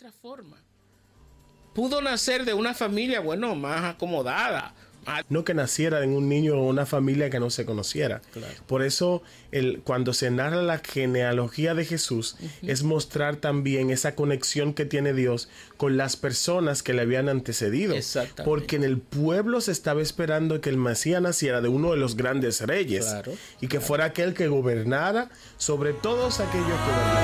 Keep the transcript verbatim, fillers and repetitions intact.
otra forma. Pudo nacer de una familia, bueno, más acomodada. Más... No que naciera en un niño o una familia que no se conociera. Claro. Por eso, el, cuando se narra la genealogía de Jesús, uh-huh. es mostrar también esa conexión que tiene Dios con las personas que le habían antecedido. Exactamente. Porque en el pueblo se estaba esperando que el Mesías naciera de uno de los grandes reyes. Claro, y que claro. fuera aquel que gobernara sobre todos aquellos que gobernaban.